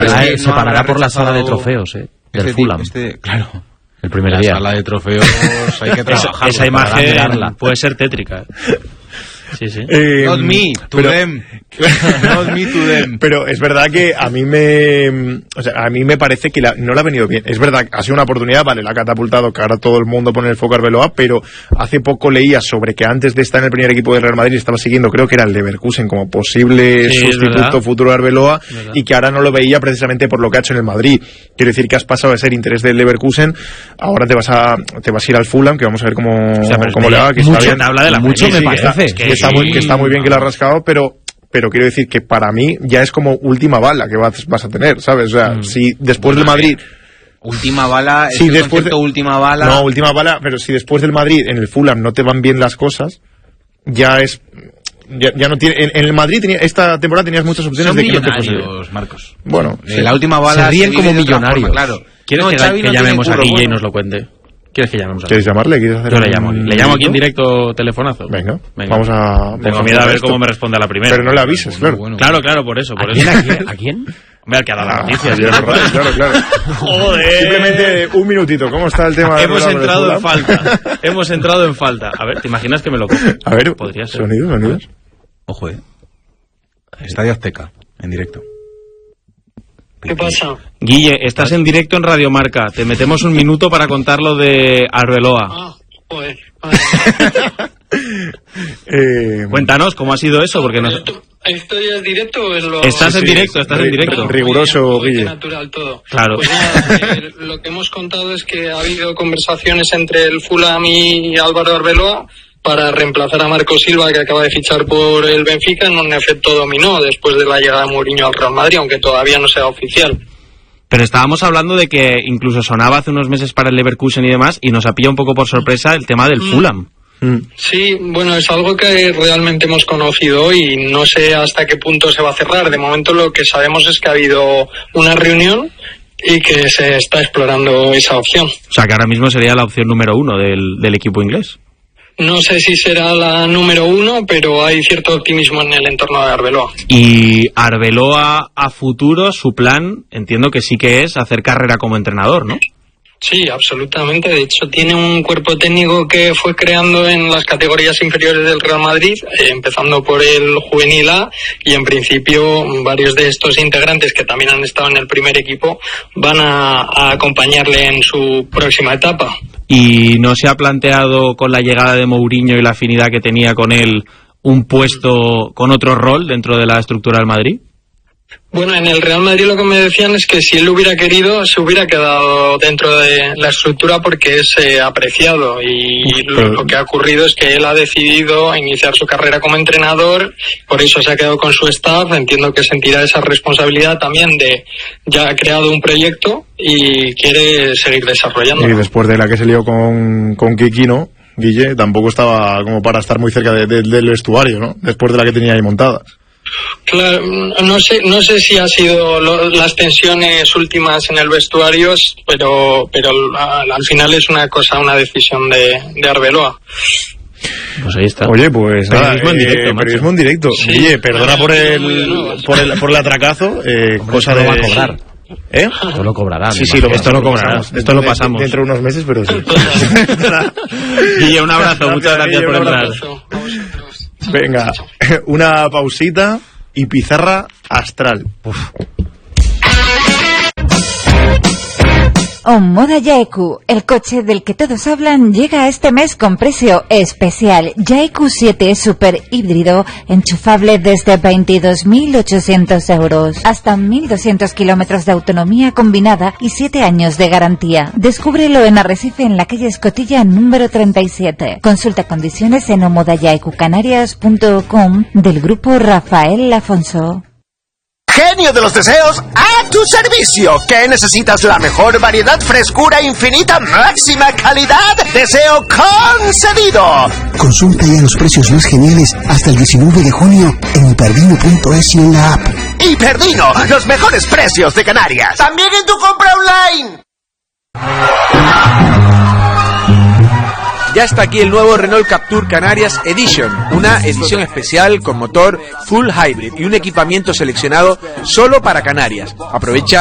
Se parará por la sala de trofeos, del Fulham. Claro. El primer día. La sala de trofeos hay que trabajar. Esa imagen puede ser tétrica. Sí. Not me, to them. Not me, to them. Pero es verdad que a mí me parece que no le ha venido bien. Es verdad, ha sido una oportunidad, vale, la ha catapultado, que ahora todo el mundo pone el foco a Arbeloa, pero hace poco leía sobre que antes de estar en el primer equipo del Real Madrid estaba siguiendo, creo que era el Leverkusen como posible sustituto futuro de Arbeloa, y que ahora no lo veía precisamente por lo que ha hecho en el Madrid. Quiero decir que has pasado de ser interés del Leverkusen, ahora te vas a ir al Fulham, que vamos a ver cómo le va, que mucho, está bien. Habla de la mucho me parece. Que está muy bien que lo ha rascado, pero quiero decir que para mí ya es como última bala que vas a tener, ¿sabes? O sea, si después del Madrid... Última bala, si después última bala... No, última bala, pero si después del Madrid en el Fulham no te van bien las cosas, ya no tiene... En el Madrid esta temporada tenías muchas opciones de que no te fuese. Marcos. Bueno, la última bala... Se ríen como millonarios. Claro. ¿Quieres que llamemos a Guille y nos lo cuente? ¿Quieres que llamemos a ¿Quieres llamarle? Yo le llamo. ¿Le llamo aquí en directo telefonazo? Venga. Vamos a... Tengo miedo a ver cómo me responde a la primera. Pero no le avises, claro. Claro, por eso. ¿A quién? Hombre, al que ha dado la noticia. Claro. Joder. Simplemente un minutito. ¿Cómo está el tema? Hemos entrado en falta. A ver, ¿te imaginas que me lo coge? A ver, podría ser. Sonidos. Ojo, Estadio Azteca, en directo. ¿Qué pasa? Guille, estás en directo en Radio Marca. Te metemos un minuto para contar lo de Arbeloa. Joder. Cuéntanos cómo ha sido eso, porque ¿Estoy en directo o es lo...? Estás en directo. Riguroso, Guille. Natural todo. Claro. Pues nada, lo que hemos contado es que ha habido conversaciones entre el Fulham y Álvaro Arbeloa para reemplazar a Marco Silva, que acaba de fichar por el Benfica, en un efecto dominó después de la llegada de Mourinho al Real Madrid, aunque todavía no sea oficial. Pero estábamos hablando de que incluso sonaba hace unos meses para el Leverkusen y demás, y nos ha pillado un poco por sorpresa el tema del Fulham. Sí, bueno, es algo que realmente hemos conocido hoy y no sé hasta qué punto se va a cerrar. De momento lo que sabemos es que ha habido una reunión y que se está explorando esa opción. O sea, que ahora mismo sería la opción número 1 del equipo inglés. No sé si será la número 1, pero hay cierto optimismo en el entorno de Arbeloa. Y Arbeloa a futuro, su plan, entiendo que sí que es hacer carrera como entrenador, ¿no? Sí, absolutamente. De hecho, tiene un cuerpo técnico que fue creando en las categorías inferiores del Real Madrid, empezando por el Juvenil A, y en principio varios de estos integrantes que también han estado en el primer equipo van a acompañarle en su próxima etapa. ¿Y no se ha planteado con la llegada de Mourinho y la afinidad que tenía con él un puesto con otro rol dentro de la estructura del Madrid? Bueno, en el Real Madrid lo que me decían es que si él hubiera querido, se hubiera quedado dentro de la estructura porque es apreciado, y lo que ha ocurrido es que él ha decidido iniciar su carrera como entrenador, por eso se ha quedado con su staff. Entiendo que sentirá esa responsabilidad también de ya ha creado un proyecto y quiere seguir desarrollando. Y después de la que se lió con Kiki, ¿no? Guille, tampoco estaba como para estar muy cerca del vestuario, ¿no? Después de la que tenía ahí montada. Claro, no sé si ha sido las tensiones últimas en el vestuario, pero al final es una decisión de Arbeloa. Pues ahí está. Oye, pues periodismo en directo. Sí, Oye, perdona por el atracazo, cosa de... va a cobrar. Esto lo cobrará. Sí, esto lo cobrará. Esto lo pasamos. Dentro de unos meses, pero sí. Guille, un abrazo. Muchas gracias por entrar. Venga, una pausita y pizarra astral. Omoda Yaeku, el coche del que todos hablan, llega este mes con precio especial. Yaeku 7 Super híbrido, enchufable desde 22.800 euros. Hasta 1.200 kilómetros de autonomía combinada y 7 años de garantía. Descúbrelo en Arrecife, en la calle Escotilla número 37. Consulta condiciones en omodayaecucanarias.com del grupo Rafael Afonso. Genio de los deseos, a tu servicio. ¿Qué necesitas? La mejor variedad, frescura infinita, máxima calidad. Deseo concedido. Consulta ya los precios más geniales hasta el 19 de junio en hiperdino.es y en la app. Hiperdino, los mejores precios de Canarias. También en tu compra online. Ya está aquí el nuevo Renault Captur Canarias Edition, una edición especial con motor full hybrid y un equipamiento seleccionado solo para Canarias. Aprovecha